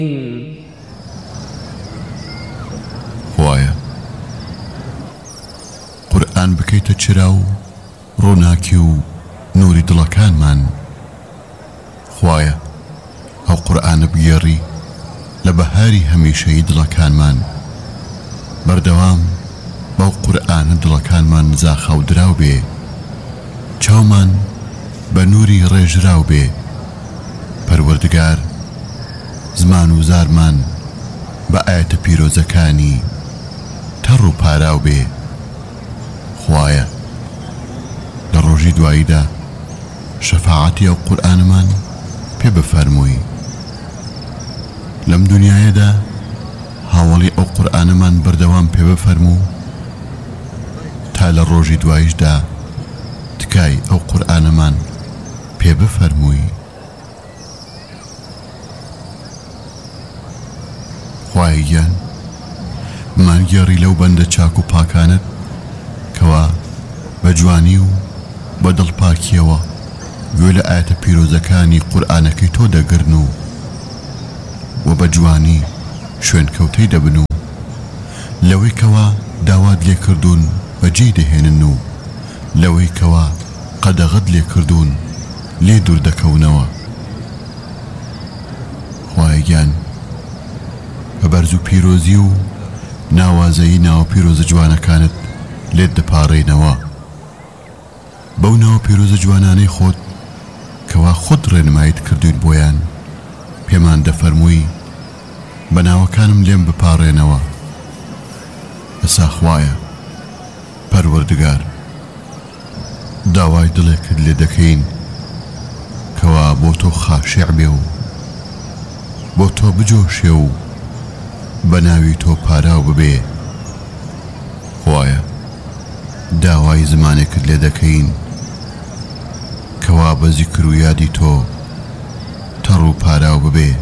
خوایە قورئان بکەیتە چرا و ڕووناکی و نوری دڵەکانمان. خوایە ئەو قورئانە بگێڕی لە بەهاری هەمیشەیی دڵەکانمان. بەردەوام بەو قورئانە دڵەکانمان زاخەو دراو بێ، چاومان بە نوری ڕێژراو بێ. پەروەردگار زمان و زارمان بە ئاەتە پیرۆزەکانی تەڕ و پاراو بێ. خوایە لە ڕۆژی دواییدا شەفاعەتی ئەو قورئانمان پێ بفەرمووی. لەم دنیایەدا هاوڵی ئەو قورئانمان بەردەوام پێ بفەرموو تا لە ڕۆژی دواییشدا تکای ئەو قورئانمان پێ بفەرمووی. خوای گیان مانگێڕی لەو بەندە چاک و پاکانت کەوا بە جوانی و بە دڵپاکیەوە گوێ لە ئاەتە پیرۆزەکانی قورئانەکەی تۆ دەگرن و بە جوانی شوێنکەوتەی دەبن و لەوەی کەوا داوات لێ کردوون بەجێی دەهێنن و لەوەی کەوا قەدەغەت لێ کردوون لێ دوور دەکەونەوە. خوای گیان بە بەرز و پیرۆزی و ناوازەیی ناوە پیرۆزە جوانەکانت لێت دەپاڕێنەوە. بەو ناوە پیرۆزە جوانانەی خۆت کەوا خۆت ڕێنمایت کردوین بۆیان پێمان دەفەرمووی بە ناوەکانم لێم بپاڕێنەوە. ئەسا خوایە پەروەردگار داوای دڵێکت لێ دەکەین کەوا بۆ تۆ خاشع بێ و بۆ تۆ بجۆشێ و بە ناوی تۆ پاراو ببێ. خوایە داوای زمانێکت لێ دەکەین کەوا بە زیکر و یادی تۆ تەڕ و پاراو ببێ.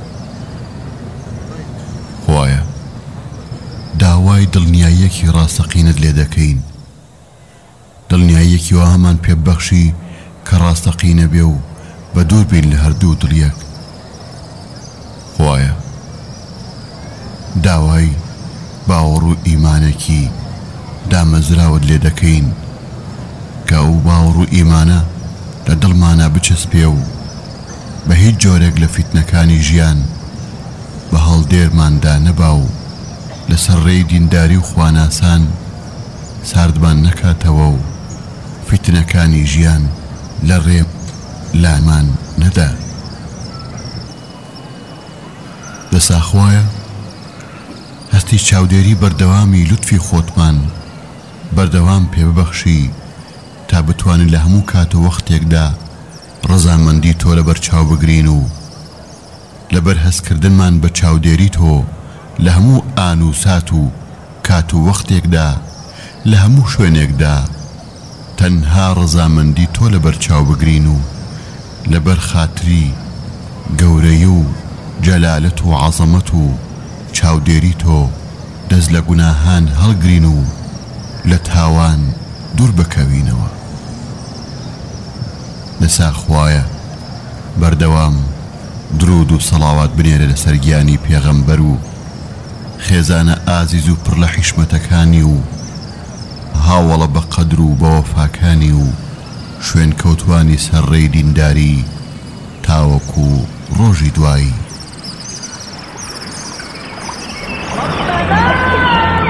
خوایە داوای دڵنیاییەکی ڕاستەقینت لێ دەکەین، دڵنیاییەکی وا هەمان پێبەخشی کە ڕاستەقینە بێ و بە دوور بین لە هەردوو دڵیەک. خوایە داوای باوەڕ و ئیمانێکی دامەزراوت لێ دەکەین کە ئەو باوەڕ و ئیمانە لە دڵمانە بچەسپێ و بە هیچ جۆرێک لە فیتنەکانی ژیان بە هەڵدێرماندا نەبا و لەسەر ڕێی دینداری و خواناسان ساردمان نەکاتەوە و فیتنەکانی ژیان لە ڕێ لامان نەدا. دەسا خوایە هەستی چاودێری بەردەوامی لوتفی خۆتمان بەردەوام پێ ببەخشی تا بتوانین لە هەموو کات و وەختێکدا ڕەزامەندی تۆ لەبەر چاو بگرین و لەبەر هەستکردنمان بە چاودێری تۆ لە هەموو ئان و سات و کات و وەختێکدا لە هەموو شوێنێکدا تەنها ڕەزامەندی تۆ لەبەر چاو بگرین و لەبەر خاتری گەورەی و جەلالەت و عەزەمەت و چاودێری تۆ دەست لە گوناهان هەڵگرین و لە تاوان دوور بکەوینەوە. لەسا خوایە بەردەوام درود و سەڵاوات بنێرە لەسەر گیانی پێغەمبەر و خێزانە ئازیز و پڕ لە حیشمەتەکانی و هاوڵە بە قەدر و بە وەفاکانی و شوێن کەوتوانی سەرڕێی دینداری تاوەکو ڕۆژی دوایی.